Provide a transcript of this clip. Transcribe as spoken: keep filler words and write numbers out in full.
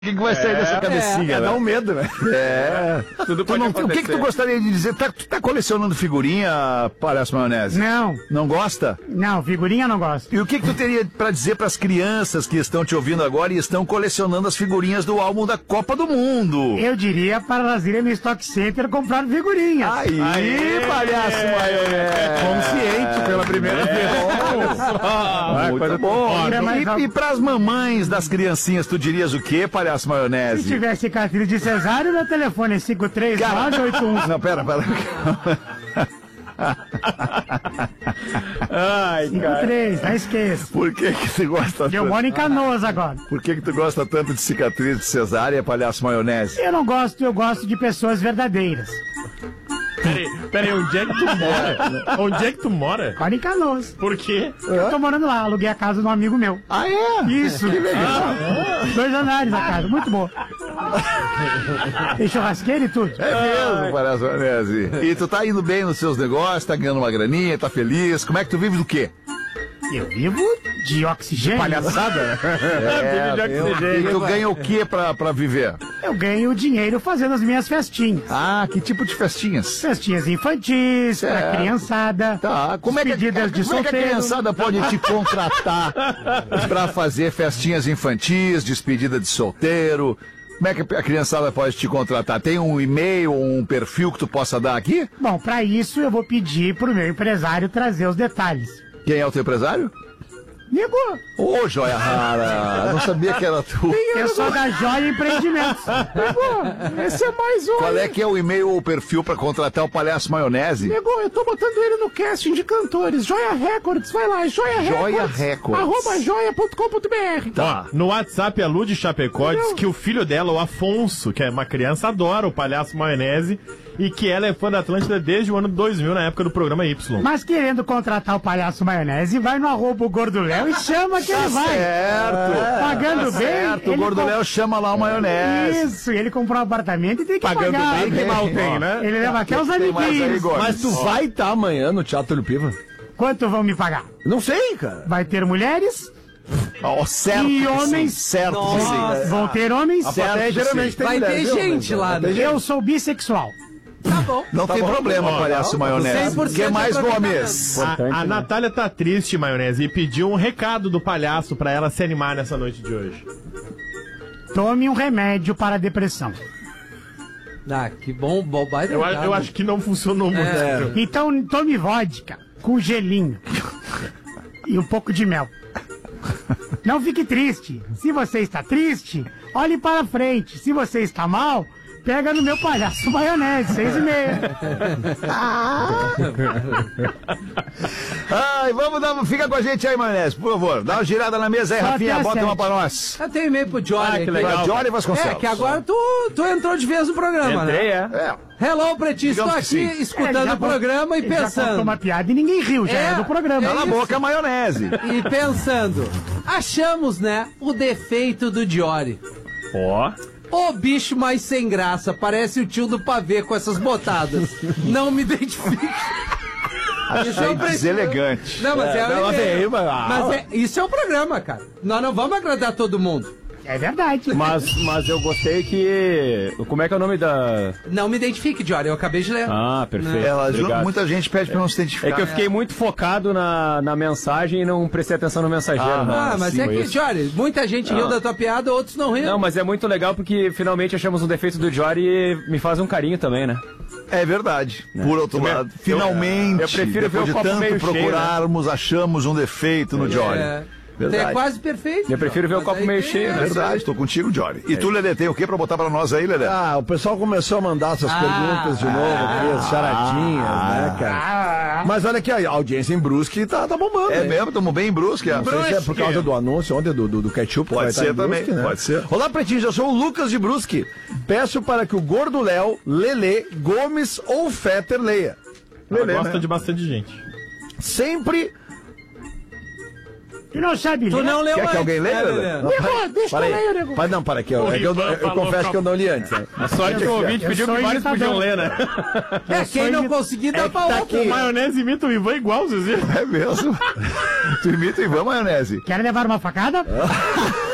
O que, que vai sair é, dessa cabecinha? É, né? Dá um medo, né? É. Tudo pode não, acontecer. o que, que tu gostaria de dizer? Tá, tu tá colecionando figurinha, Palhaço Maionese? Não. Não gosta? Não, figurinha não gosto. E o que, que tu teria pra dizer pras crianças que estão te ouvindo agora e estão colecionando as figurinhas do álbum da Copa do Mundo? Eu diria para elas irem no Stock Center comprar figurinhas. Aí, Aê, Palhaço Maionese! Consciente pela primeira vez. Ah, muito bom. E, e pras mamães das criancinhas, tu dirias o quê, Palhaço Maionese? Se tiver cicatriz de cesárea, meu telefone é cinco três nove oito um. Não, pera, pera. Ai, cinco cara. três, não esqueça. Por que que tu gosta Eu tanto? moro em Canoas agora. Por que que tu gosta tanto de cicatriz de cesárea, Palhaço Maionese? Eu não gosto, eu gosto de pessoas verdadeiras. Peraí, peraí, onde é que tu mora? Onde é que tu mora? Moro em Canoas. Por quê? Eu tô morando lá, aluguei a casa de um amigo meu. Ah, é? Isso. Que legal. Dois andares a casa, muito bom. Tem churrasqueira e tudo. É mesmo, Palhaço Maionese. E tu tá indo bem nos seus negócios, tá ganhando uma graninha, tá feliz. Como é que tu vive do quê? Eu vivo de oxigênio. Palhaçada? É, de oxigênio. E tu ganha o que pra, pra viver? Eu ganho dinheiro fazendo as minhas festinhas. Ah, que tipo de festinhas? Festinhas infantis, pra Certo. criançada. Tá, como é que, despedidas de como é que a solteiro. criançada pode te contratar pra fazer festinhas infantis, despedida de solteiro? Como é que a criançada pode te contratar? Tem um e-mail ou um perfil que tu possa dar aqui? Bom, pra isso eu vou pedir pro meu empresário trazer os detalhes. Quem é o teu empresário? Nego, Ô, joia rara, não sabia que era tu. eu sou da Joia Empreendimentos. Nego, esse é mais um. Qual é que é o e-mail ou o perfil pra contratar o Palhaço Maionese? Nego, eu tô botando ele no casting de cantores. Joia Records, vai lá, Joia Joia Records. Records. Arroba joia ponto com ponto br. Tá. No WhatsApp, a Lu de Chapecó diz que o filho dela, o Afonso, que é uma criança, adora o Palhaço Maionese e que ela é fã da Atlântida desde o ano dois mil, na época do programa Y. Mas querendo contratar o Palhaço Maionese, vai no arroba o Gordo Léo e chama que ele vai. Certo. Pagando Tá bem. certo, o ele Gordo com- Léo chama lá o Maionese. Isso, ele comprou um apartamento e tem que Pagando pagar. bem, que mal tem, né? Ele leva até os Tem mais aí, amiguinhos. Gomes? Mas tu vai estar amanhã no Teatro do Piva? Quanto vão me pagar? Não sei, cara. Vai ter mulheres? Ó, certo E que homens? sim, certo que sim. Vão ter homens? A plateia geralmente tem Vai mulher, ter viu? gente lá, né? Eu sou bissexual. Tá bom. Não tem problema, Palhaço Maionese. cem por cento O que mais, de Gomes? A, a Natália tá triste, Maionese, e pediu um recado do palhaço pra ela se animar nessa noite de hoje. Tome um remédio para a depressão. Ah, que bom, bobagem. Eu, a- eu acho que não funcionou muito. É. Então tome vodka com gelinho e um pouco de mel. Não fique triste. Se você está triste, olhe para frente. Se você está mal, pega no meu Palhaço Maionese, seis e meia. Ai, vamos dar, fica com a gente aí, Maionese, por favor. Dá uma girada na mesa aí, Só Rafinha, até bota às uma sete. pra nós. Eu tenho e-mail pro Johnny. Ah, que aqui. legal. Pra Johnny É, Vasconcelos. que agora tu, tu entrou de vez no programa, Entrei, né? é. É. Hello, Pretinho, estou Digamos que aqui sim. escutando Ele já o programa e ele já contou pensando. uma piada e ninguém riu, já é, É, do programa. Cala a isso. boca, Maionese. E pensando. Achamos, né, o defeito do Jory. Ó. O bicho mais sem graça, parece o tio do pavê com essas botadas. Não me identifico. Achei deselegante. Não, mas é, não, o mas e-mail. é, mas- ah, Mas é- isso é o programa, cara. Nós não vamos agradar todo mundo. É verdade. Mas, mas eu gostei que... Como é que é o nome da... Não me identifique, Jory, eu acabei de ler. Ah, perfeito. Ela, Obrigado. muita gente pede pra não se identificar. É que eu fiquei muito focado na, na mensagem e não prestei atenção no mensageiro. Ah, né? Ah, mas Sim, é que, isso. Jory, muita gente riu Não. da tua piada, outros não riram. Não, mas é muito legal porque finalmente achamos um defeito do Jory e me faz um carinho também, né? É verdade. Por outro Eu- lado, eu- finalmente, eu prefiro depois ver o de copo tanto meio cheio, procurarmos, achamos um defeito no Jory. É, Verdade. é quase perfeito. Eu prefiro ver o Mas copo aí meio tem cheio, né? essa. Verdade, tô contigo, Jory. E tu, Lelê, tem o que pra botar pra nós aí, Lelê? Ah, o pessoal começou a mandar essas Ah, perguntas de novo, aqui, as charadinhas, né, cara? Mas olha aqui, a audiência em Brusque tá, tá bombando. É hein? mesmo, tamo bem em Brusque. Não sei se é por causa do anúncio ontem do, do, do ketchup. que Pode vai ser estar em também, Brusque, né? pode ser. Olá, pretinhos, eu sou o Lucas de Brusque. Peço para que o Gordo Léo, Lelê, Gomes ou Fetter leia. Ela Lelê, gosta né? de bastante gente. Sempre... Tu não sabe Tu ler? não leu Quer que antes, alguém leia, né, Lelê? Lelê? Nego, deixa Para eu ler, aí. nego. Para, não, para aqui. Eu, é que eu, eu, eu confesso que eu não li antes. Né? A sorte que o ouvinte eu pediu sou que vários imitador. podiam ler, né? É, quem não conseguir dá pra outro. O Maionese imita o Ivan igual, vocês viram? É mesmo? Tu imita o Ivan, Maionese? Quer levar uma facada?